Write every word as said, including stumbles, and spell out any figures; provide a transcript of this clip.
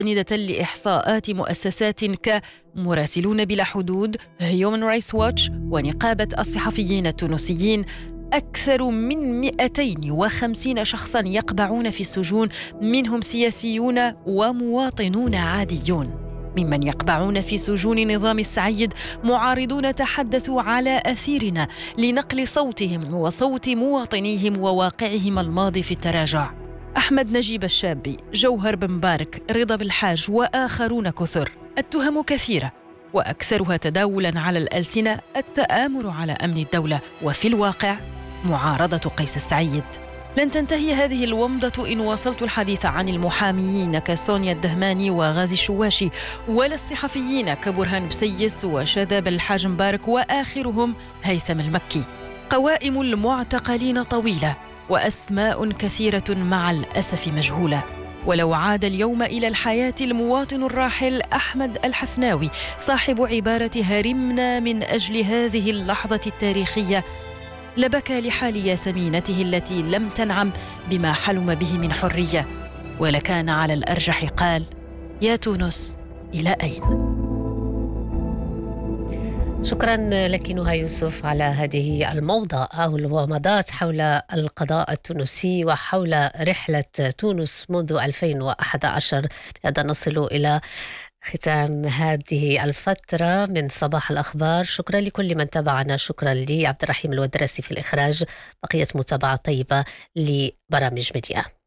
مستندة لإحصاءات مؤسسات كمراسلون بلا حدود، هيومن رايتس واتش، ونقابة الصحفيين التونسيين، أكثر من مئتين وخمسين شخصاً يقبعون في السجون، منهم سياسيون ومواطنون عاديون. ممن يقبعون في سجون نظام السعيد معارضون تحدثوا على أثيرنا لنقل صوتهم وصوت مواطنيهم وواقعهم الماضي في التراجع. أحمد نجيب الشابي، جوهر بن مبارك، رضا بالحاج وآخرون كثر. التهم كثيرة وأكثرها تداولاً على الألسنة التآمر على أمن الدولة، وفي الواقع معارضة قيس السعيد. لن تنتهي هذه الومضة إن واصلت الحديث عن المحاميين كسونيا الدهماني وغازي الشواشي، ولا الصحفيين كبرهان بسيس وشذاب الحاج مبارك وآخرهم هيثم المكي. قوائم المعتقلين طويلة وأسماء كثيرة مع الأسف مجهولة. ولو عاد اليوم إلى الحياة المواطن الراحل أحمد الحفناوي صاحب عبارة هرمنا من أجل هذه اللحظة التاريخية، لبكى لحال ياسمينته التي لم تنعم بما حلم به من حرية، ولكان على الأرجح قال: يا تونس إلى أين؟ شكرا لك نهى يوسف على هذه الموضة أو الومضات حول القضاء التونسي وحول رحلة تونس منذ ألفين وأحد عشر. هذا نصل إلى ختام هذه الفترة من صباح الأخبار. شكرا لكل من تابعنا. شكرا لعبد الرحيم الودرسي في الإخراج. بقية متابعة طيبة لبرامج ميديا.